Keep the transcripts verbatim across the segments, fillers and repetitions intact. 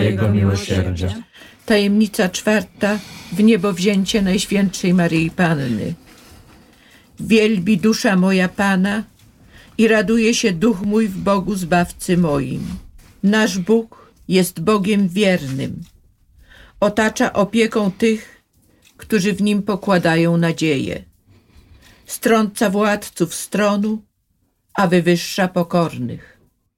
Twojego miłosierdzia. Tajemnica czwarta. W niebo wzięcie Najświętszej Maryi Panny. Wielbi dusza moja Pana i raduje się duch mój w Bogu Zbawcy moim. Nasz Bóg jest Bogiem wiernym. Otacza opieką tych, którzy w Nim pokładają nadzieję. Strąca władców z tronu, a wywyższa pokornych.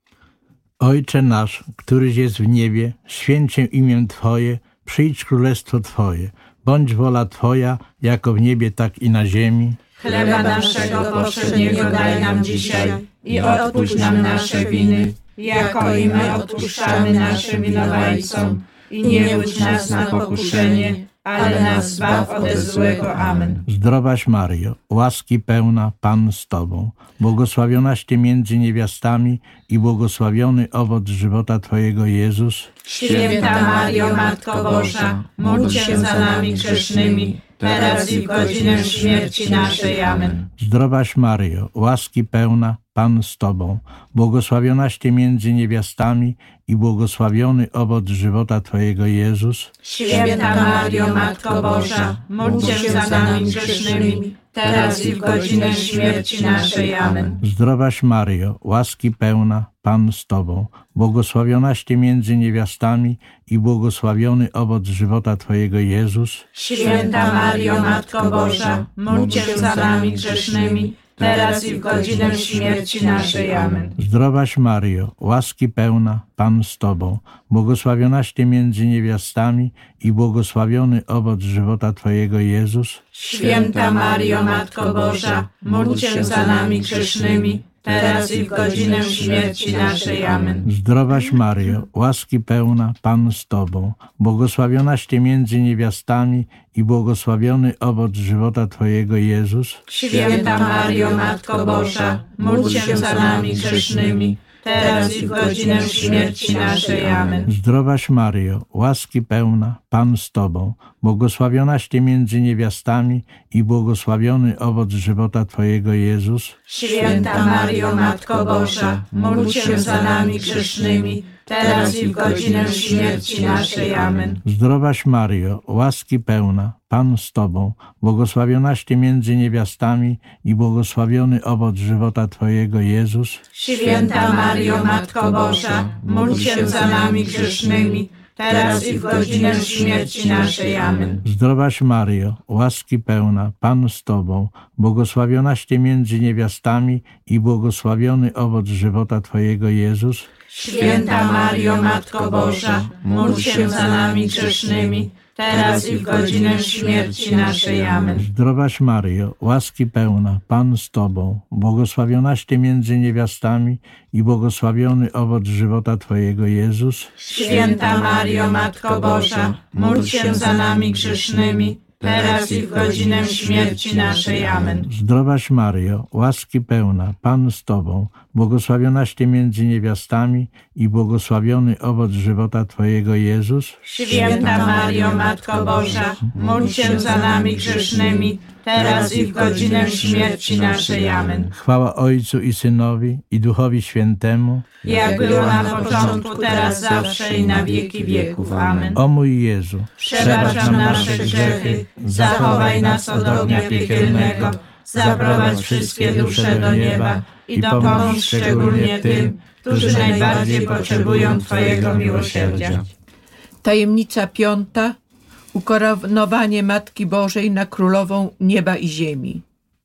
Ojcze nasz, któryś jest w niebie, święć się imię Twoje, przyjdź królestwo Twoje, bądź wola Twoja, jako w niebie, tak i na ziemi. Chleba naszego powszedniego daj nam dzisiaj i odpuść nam nasze winy, jako i my odpuszczamy naszym winowajcom. I nie budź nas na pokuszenie, ale nas zbaw ode złego. Amen. Zdrowaś Maryjo, łaski pełna, Pan z Tobą, błogosławionaś Ty między niewiastami i błogosławiony owoc żywota Twojego, Jezus. Święta Maryjo, Matko Boża, módl się za nami grzesznymi, teraz i w godzinę śmierci naszej. Amen. Zdrowaś Maryjo, łaski pełna, Pan z Tobą, błogosławionaś Ty między niewiastami i błogosławiony owoc żywota Twojego, Jezus. Święta Maryjo, Matko Boża, módl się za nami grzesznymi, teraz i w godzinę śmierci naszej. Amen. Zdrowaś Maryjo, łaski pełna, Pan z Tobą, błogosławionaś Ty między niewiastami i błogosławiony owoc żywota Twojego, Jezus. Święta Maryjo, Matko Boża, módl się za nami grzesznymi, teraz i w godzinę śmierci naszej. Amen. Zdrowaś Maryjo, łaski pełna, Pan z Tobą, błogosławionaś Ty między niewiastami i błogosławiony owoc żywota Twojego, Jezus. Święta Maryjo, Matko Boża, módl się za nami grzesznymi, teraz i w godzinę śmierci naszej. Amen. Zdrowaś Maryjo, łaski pełna, Pan z Tobą, błogosławionaś Ty między niewiastami i błogosławiony owoc żywota Twojego, Jezus. Święta Maryjo, Matko Boża, módl się za nami grzesznymi, teraz i w godzinę śmierci naszej. Amen. Zdrowaś Maryjo, łaski pełna, Pan z Tobą, błogosławionaś Ty między niewiastami i błogosławiony owoc żywota Twojego, Jezus. Święta Maryjo, Matko Boża, módl się za nami grzesznymi, teraz i w godzinę śmierci naszej. Amen. Zdrowaś Maryjo, łaski pełna, Pan z Tobą, błogosławionaś Ty między niewiastami i błogosławiony owoc żywota Twojego, Jezus. Święta Maryjo, Matko Boża, módl się za nami grzesznymi, teraz i w godzinę śmierci naszej. Amen. Zdrowaś Maryjo, łaski pełna, Pan z Tobą, błogosławionaś Ty między niewiastami i błogosławiony owoc żywota Twojego, Jezus. Święta Maryjo, Matko Boża, módl się za nami grzesznymi, teraz i w godzinę śmierci naszej. Amen. Zdrowaś Maryjo, łaski pełna, Pan z Tobą, błogosławionaś Ty między niewiastami i błogosławiony owoc żywota Twojego, Jezus. Święta Maryjo, Matko Boża, módl się za nami grzesznymi, teraz i w godzinę śmierci naszej. Amen. Zdrowaś Maryjo, łaski pełna, Pan z Tobą, błogosławionaś Ty między niewiastami i błogosławiony owoc żywota Twojego, Jezus. Święta Maryjo, Matko Boża, módl się za nami grzesznymi, teraz i w godzinę śmierci naszej. Amen. Chwała Ojcu i Synowi, i Duchowi Świętemu, jak było na początku, teraz, zawsze i na wieki wieków. Amen. O mój Jezu, przebacz nam nasze grzechy, zachowaj nas od ognia piekielnego, zaprowadź wszystkie dusze do nieba i dopomóż szczególnie tym, którzy najbardziej potrzebują Twojego miłosierdzia. Tajemnica piąta. Ukoronowanie Matki Bożej na Królową nieba i ziemi.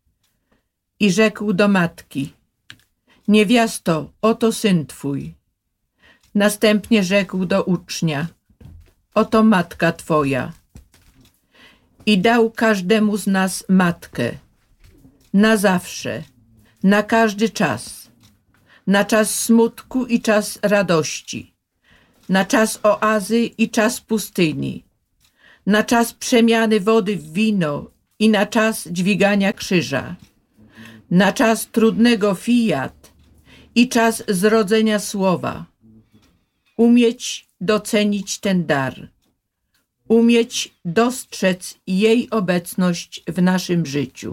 I rzekł do matki: niewiasto, oto syn twój. Następnie rzekł do ucznia: oto matka twoja. I dał każdemu z nas matkę, na zawsze, na każdy czas, na czas smutku i czas radości, na czas oazy i czas pustyni, na czas przemiany wody w wino i na czas dźwigania krzyża, na czas trudnego fiat i czas zrodzenia słowa. Umieć docenić ten dar, umieć dostrzec jej obecność w naszym życiu.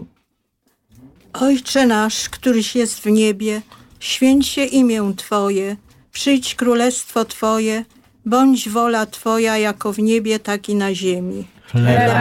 Ojcze nasz, któryś jest w niebie, święć się imię Twoje, przyjdź królestwo Twoje, bądź wola Twoja jako w niebie, tak i na ziemi. Chleba